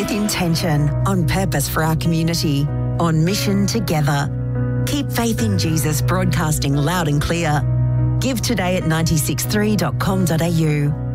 with intention, on purpose for our community, on mission together. Keep faith in Jesus broadcasting loud and clear. Give today at 963.com.au.